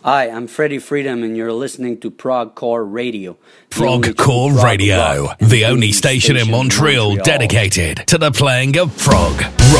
Hi, I'm Freddie Freedom, and you're listening to Prog Core Radio. Prog Core Radio, the only station in Montreal dedicated to the playing of prog.